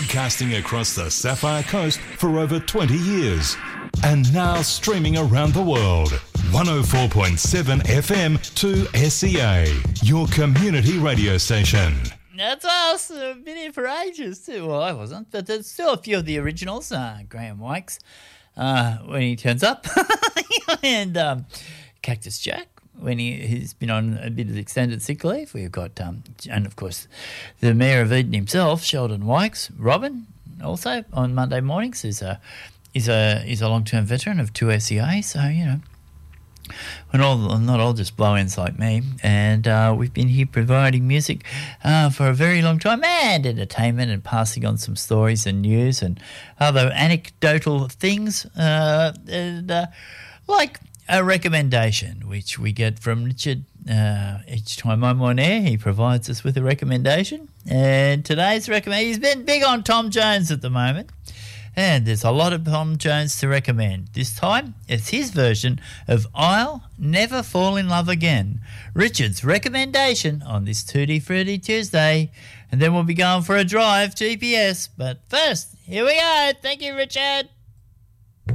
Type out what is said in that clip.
broadcasting across the Sapphire Coast for over 20 years. And now streaming around the world. 104.7 FM 2SEA, your community radio station. That's us. I've been here for ages too. Well, I wasn't, but there's still a few of the originals. Graham Wykes, when he turns up, and Cactus Jack when he's been on a bit of extended sick leave. We've got, and of course, the Mayor of Eden himself, Sheldon Wykes. Robin, also on Monday mornings, is a long-term veteran of 2SEA. So we're not all just blow-ins like me, and we've been here providing music for a very long time, and entertainment, and passing on some stories and news and other anecdotal things, like a recommendation which we get from Richard each time I'm on air. He provides us with a recommendation, and today's recommendation, he's been big on Tom Jones at the moment. And there's a lot of Tom Jones to recommend. This time, it's his version of I'll Never Fall in Love Again. Richard's recommendation on this Tutti Frutti Tuesday. And then we'll be going for a drive, GPS. But first, here we go. Thank you, Richard.